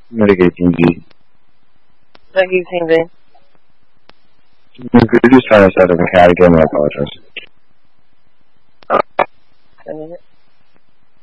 Mitigating the. What are you saying, Ben? You're just trying to set up a cat again, I apologize.